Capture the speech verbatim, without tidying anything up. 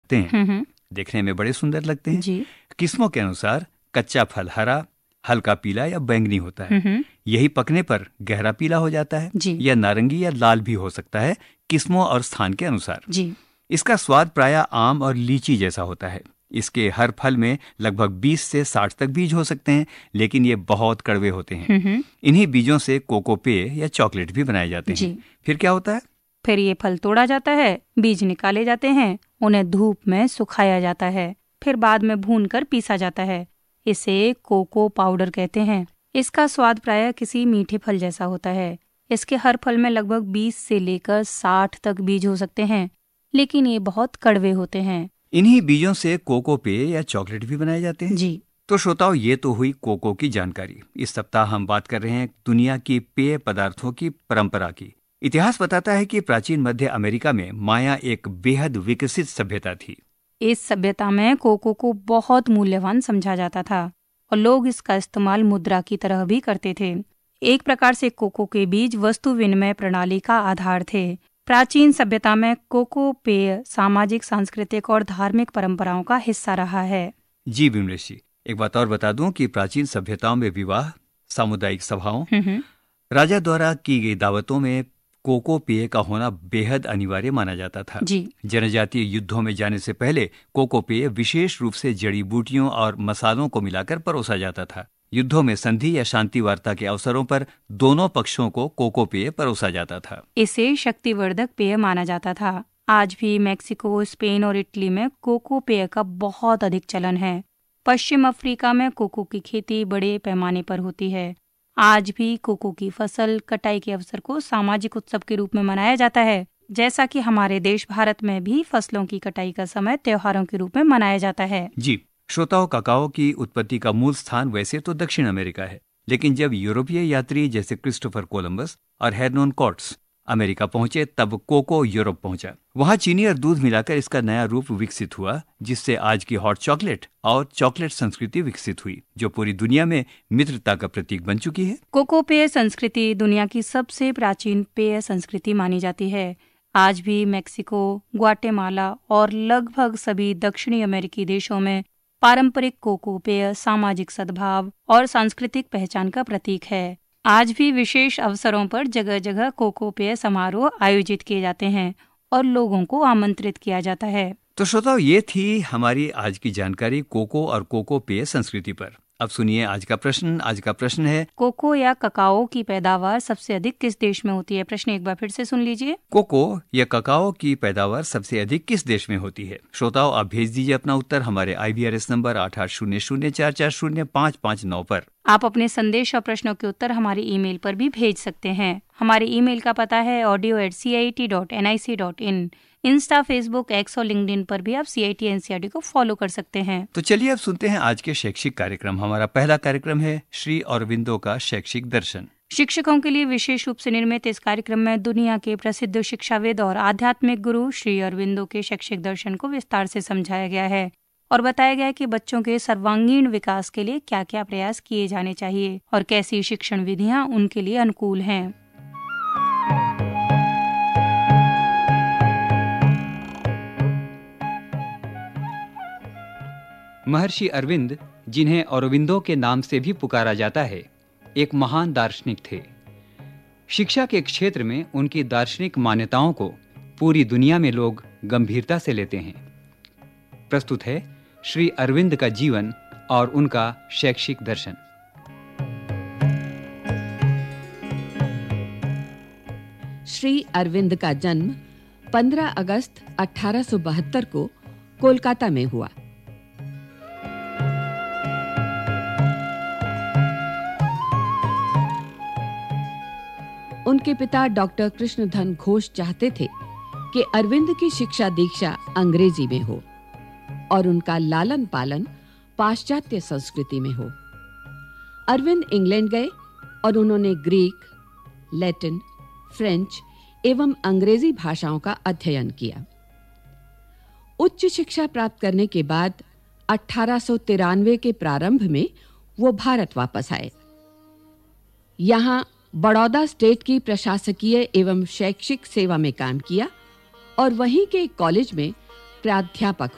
लगते हैं, देखने में बड़े सुंदर लगते हैं जी। किस्मों के अनुसार कच्चा फल हरा, हल्का पीला या बैंगनी होता है। यही पकने पर गहरा पीला हो जाता है या नारंगी या लाल भी हो सकता है, किस्मों और स्थान के अनुसार जी। इसका स्वाद प्रायः आम और लीची जैसा होता है। इसके हर फल में लगभग बीस से साठ तक बीज हो सकते हैं, लेकिन ये बहुत कड़वे होते हैं। इन्हीं बीजों से कोको पेय या चॉकलेट भी बनाए जाते हैं। फिर क्या होता है? फिर ये फल तोड़ा जाता है, बीज निकाले जाते हैं, उन्हें धूप में सुखाया जाता है, फिर बाद में भूनकर पीसा जाता है। इसे कोको पाउडर कहते हैं। इसका स्वाद प्रायः किसी मीठे फल जैसा होता है। इसके हर फल में लगभग बीस से लेकर साठ तक बीज हो सकते हैं, लेकिन ये बहुत कड़वे होते हैं। इन्हीं बीजों से कोको पेय या चॉकलेट भी बनाए जाते हैं जी। तो श्रोताओं, ये तो हुई कोको की जानकारी। इस सप्ताह हम बात कर रहे हैं दुनिया की पेय पदार्थों की परंपरा की। इतिहास बताता है कि प्राचीन मध्य अमेरिका में माया एक बेहद विकसित सभ्यता थी। इस सभ्यता में कोको को बहुत मूल्यवान समझा जाता था और लोग इसका इस्तेमाल मुद्रा की तरह भी करते थे। एक प्रकार से कोको के बीज वस्तु विनिमय प्रणाली का आधार थे। प्राचीन सभ्यता में कोको पेय सामाजिक, सांस्कृतिक और धार्मिक परंपराओं का हिस्सा रहा है। जी विमलेश जी, एक बात और बता दूं कि प्राचीन सभ्यताओं में विवाह, सामुदायिक सभाओं, राजा द्वारा की गई दावतों में कोको पेय का होना बेहद अनिवार्य माना जाता था जी। जनजातीय युद्धों में जाने से पहले कोको पेय विशेष रूप से जड़ी बूटियों और मसालों को मिलाकर परोसा जाता था। युद्धों में संधि या शांति वार्ता के अवसरों पर दोनों पक्षों को कोको पेय परोसा जाता था। इसे शक्तिवर्धक पेय माना जाता था। आज भी मेक्सिको, स्पेन और इटली में कोको पेय का बहुत अधिक चलन है। पश्चिम अफ्रीका में कोको की खेती बड़े पैमाने पर होती है। आज भी कोको की फसल कटाई के अवसर को सामाजिक उत्सव के रूप में मनाया जाता है, जैसा कि हमारे देश भारत में भी फसलों की कटाई का समय त्योहारों के रूप में मनाया जाता है। जी श्रोताओं, ककाओ की उत्पत्ति का मूल स्थान वैसे तो दक्षिण अमेरिका है, लेकिन जब यूरोपीय यात्री जैसे क्रिस्टोफर कोलंबस और हेरनोन कोर्ट्स अमेरिका पहुंचे, तब कोको यूरोप पहुंचा। वहां चीनी और दूध मिलाकर इसका नया रूप विकसित हुआ, जिससे आज की हॉट चॉकलेट और चॉकलेट संस्कृति विकसित हुई, जो पूरी दुनिया में मित्रता का प्रतीक बन चुकी है। कोको पेय संस्कृति दुनिया की सबसे प्राचीन पेय संस्कृति मानी जाती है। आज भी मेक्सिको, ग्वाटेमाला और लगभग सभी दक्षिणी अमेरिकी देशों में पारंपरिक कोको पेय सामाजिक सद्भाव और सांस्कृतिक पहचान का प्रतीक है। आज भी विशेष अवसरों पर जगह जगह कोको पेय समारोह आयोजित किए जाते हैं और लोगों को आमंत्रित किया जाता है। तो श्रोताओ, ये थी हमारी आज की जानकारी कोको और कोको पेय संस्कृति पर। अब सुनिए आज का प्रश्न। आज का प्रश्न है, कोको या ककाओ की पैदावार सबसे अधिक किस देश में होती है? प्रश्न एक बार फिर से सुन लीजिए। कोको या ककाओ की पैदावार सबसे अधिक किस देश में होती है? श्रोताओं, आप भेज दीजिए अपना उत्तर हमारे आई बी आर एस नंबर आठ आठ शून्य शून्य चार चार शून्य पाँच पाँच नौ पर। आप अपने संदेश और प्रश्नों के उत्तर हमारी ईमेल पर भी भेज सकते हैं। हमारी ईमेल का पता है audio eight C I T dot N I C dot in. Insta, Facebook, x और लिंक्डइन पर भी आप सी I T N C R T को फॉलो कर सकते हैं। तो चलिए अब सुनते हैं आज के शैक्षिक कार्यक्रम। हमारा पहला कार्यक्रम है श्री अरविंदो का शैक्षिक दर्शन। शिक्षकों के लिए विशेष रूप से निर्मित इस कार्यक्रम में दुनिया के प्रसिद्ध शिक्षाविद और आध्यात्मिक गुरु श्री अरविंदो के शैक्षिक दर्शन को विस्तार से समझाया गया है और बताया गया है कि बच्चों के सर्वांगीण विकास के लिए क्या क्या प्रयास किए जाने चाहिए और कैसी शिक्षण विधियां उनके लिए अनुकूल हैं। महर्षि अरविंद, जिन्हें अरविंदो के नाम से भी पुकारा जाता है, एक महान दार्शनिक थे। शिक्षा के क्षेत्र में उनकी दार्शनिक मान्यताओं को पूरी दुनिया में लोग गंभीरता से लेते हैं। प्रस्तुत है श्री अरविंद का जीवन और उनका शैक्षिक दर्शन। श्री अरविंद का जन्म पंद्रह अगस्त अठारह सौ बहत्तर को कोलकाता में हुआ। उनके पिता डॉक्टर कृष्णधन घोष चाहते थे कि अरविंद की शिक्षा दीक्षा अंग्रेजी में हो और उनका लालन पालन पाश्चात्य संस्कृति में हो। अरविंद इंग्लैंड गए और उन्होंने ग्रीक, लैटिन, फ्रेंच एवं अंग्रेजी भाषाओं का अध्ययन किया। उच्च शिक्षा प्राप्त करने के बाद अठारह सौ तिरानवे के प्रारंभ में वो भारत वापस आए। यहाँ बड़ौदा स्टेट की प्रशासकीय एवं शैक्षिक सेवा में काम किया और वहीं के कॉलेज में प्राध्यापक